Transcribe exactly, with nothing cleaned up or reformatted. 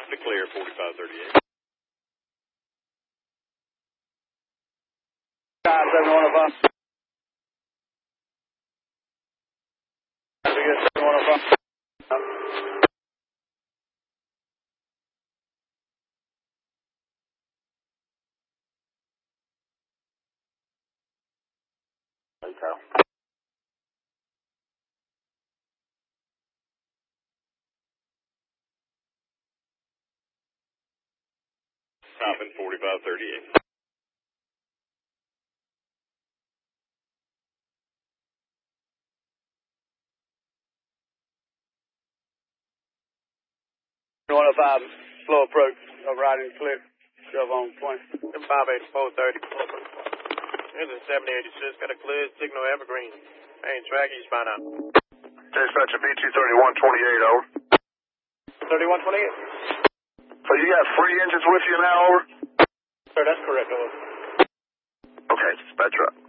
to clear, forty-five thirty-eight. seven one oh five. seven one oh five. Okay. Stopping forty-five thirty-eight. one oh five, slow approach, riding clear, shove on twenty. five eighty-four thirty. Here's a seventy eighty-six, got a clear signal evergreen. Main track eastbound out. Dispatch a B two thirty-one twenty-eight, over. thirty-one twenty-eight. So you got three engines with you now, over? Sir, that's correct, over. Okay, dispatch up.